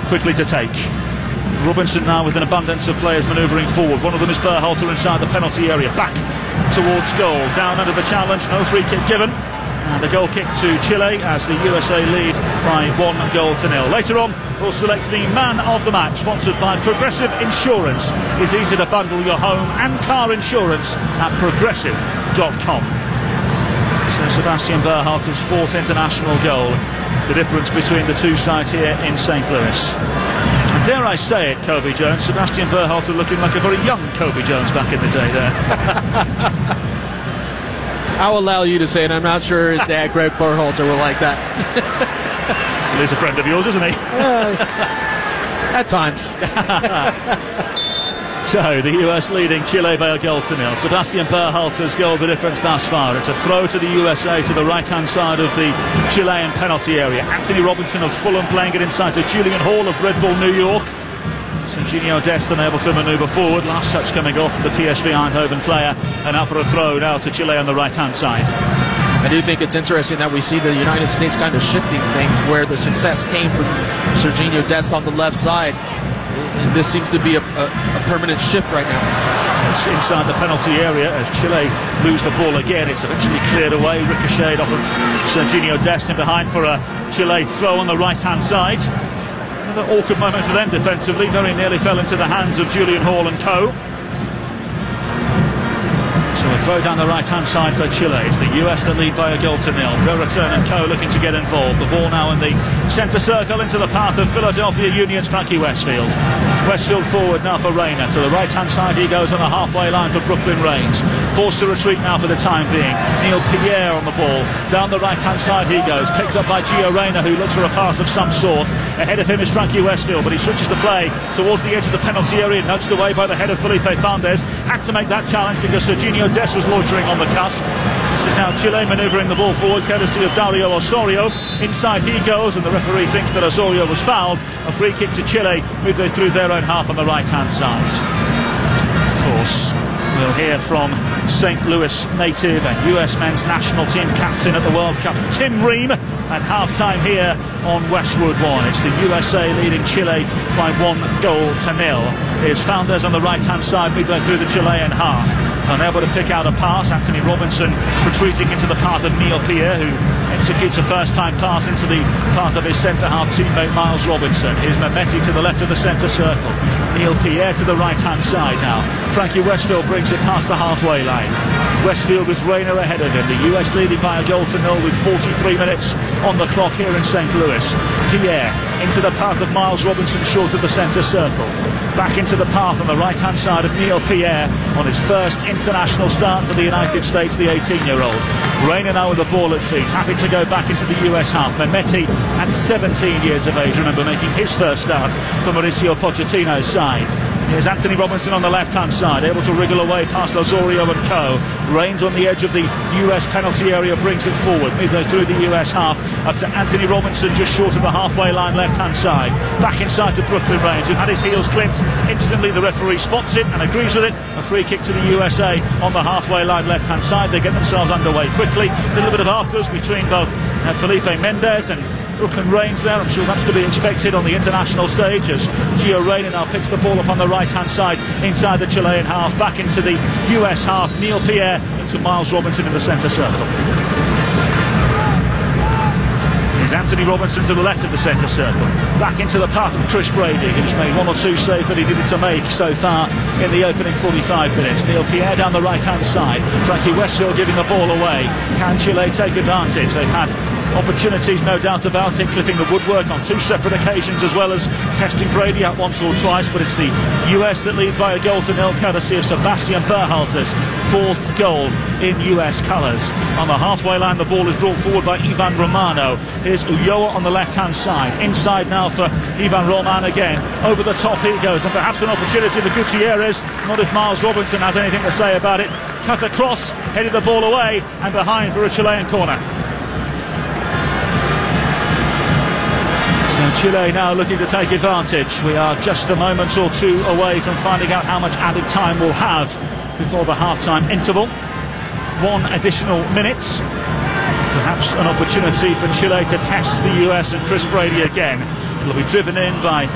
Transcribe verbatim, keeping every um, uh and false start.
quickly to take. Robinson now with an abundance of players manoeuvring forward. One of them is Berhalter inside the penalty area. Back towards goal. Down under the challenge. No free kick given. And a goal kick to Chile as the U S A lead by one goal to nil. Later on, we'll select the man of the match, sponsored by Progressive Insurance. It's easy to bundle your home and car insurance at progressive dot com. So Sebastian Berhalter's fourth international goal. The difference between the two sides here in Saint Louis. And dare I say it, Cobi Jones, Sebastian Berhalter looking like a very young Cobi Jones back in the day there. I'll allow you to say it. I'm not sure his dad, Greg Berhalter, will like that. Well, he's a friend of yours, isn't he? Uh, at times. So, the U S leading Chile by a goal to nil. Sebastian Berhalter's goal, the difference thus far. It's a throw to the U S A to the right-hand side of the Chilean penalty area. Anthony Robinson of Fulham playing it inside to Julian Hall of Red Bull New York. Serginho Dest unable to manoeuvre forward. Last touch coming off the P S V Eindhoven player. And up for a throw now to Chile on the right-hand side. I do think it's interesting that we see the United States kind of shifting things, where the success came from Serginho Dest on the left side. And this seems to be a, a, a permanent shift right now. It's inside the penalty area as Chile lose the ball again. It's eventually cleared away, ricocheted off of Serginho Dest in behind for a Chile throw on the right-hand side. Another awkward moment for them defensively. Very nearly fell into the hands of Julian Hall and co. So a throw down the right-hand side for Chile. It's the U S that lead by a goal to nil. Brereton and co looking to get involved. The ball now in the centre circle into the path of Philadelphia Union's Frankie Westfield. Westfield forward now for Reina. To the right-hand side he goes on the halfway line for Brooklyn Reigns. Forced to retreat now for the time being. Neil Pierre on the ball. Down the right-hand side he goes. Picked up by Gio Reyna, who looks for a pass of some sort. Ahead of him is Frankie Westfield, but he switches the play towards the edge of the penalty area, nudged away by the head of Felipe Fandes. Had to make that challenge because Serginho Dest was loitering on the cusp. This is now Chile manoeuvring the ball forward, courtesy of Dario Osorio. Inside he goes, and the referee thinks that Osorio was fouled. A free kick to Chile, midway through their own half on the right-hand side. Of course, we'll hear from Saint Louis native and U S men's national team captain at the World Cup, Tim Ream, at half-time here on Westwood One. It's the U S A leading Chile by one goal to nil. Here's Fandes on the right-hand side, midway through the Chilean half. Unable to pick out a pass. Anthony Robinson retreating into the path of Neil Pierre, who executes a first-time pass into the path of his centre-half teammate Miles Robinson. Here's Mehmeti to the left of the centre circle. Neil Pierre to the right-hand side now. Frankie Westfield brings it past the halfway line. Westfield with Reina ahead of him. The U S leading by a goal to nil with forty-three minutes on the clock here in Saint Louis. Pierre into the path of Miles Robinson short of the centre circle. Back into the path on the right-hand side of Neil Pierre on his first international start for the United States, the eighteen-year-old. Reina now with the ball at feet, happy to go back into the U S half. Mehmeti at seventeen years of age, remember, making his first start for Mauricio Pochettino's side. Here's Anthony Robinson on the left-hand side, able to wriggle away past Osorio and co. Reigns on the edge of the U S penalty area, brings it forward, midway through the U S half, up to Anthony Robinson just short of the halfway line left-hand side. Back inside to Brooklyn Reigns, who had his heels clipped. Instantly the referee spots it and agrees with it. A free kick to the U S A on the halfway line left-hand side. They get themselves underway quickly. A little bit of afters between both uh, Felipe Mendes and Brooklyn Reigns there. I'm sure that's to be expected on the international stage as Gio Reyna now picks the ball up on the right-hand side inside the Chilean half. Back into the U S half. Neil Pierre into Miles Robinson in the centre circle. Here's Anthony Robinson to the left of the centre circle. Back into the path of Chris Brady, who's made one or two saves that he needed to make so far in the opening forty-five minutes. Neil Pierre down the right-hand side. Frankie Westfield giving the ball away. Can Chile take advantage? They've had opportunities, no doubt about it, clipping the woodwork on two separate occasions, as well as testing Brady out once or twice, but it's the U S that lead by a goal to nil, courtesy of Sebastian Berhalter's fourth goal in U S colours. On the halfway line the ball is brought forward by Ivan Romano. Here's Ulloa on the left-hand side. Inside now for Ivan Roman again. Over the top he goes, and perhaps an opportunity for Gutierrez. Not if Miles Robinson has anything to say about it. Cut across, headed the ball away, and behind for a Chilean corner. So Chile now looking to take advantage. We are just a moment or two away from finding out how much added time we'll have before the half-time interval. One additional minute. Perhaps an opportunity for Chile to test the U S and Chris Brady again. It'll be driven in by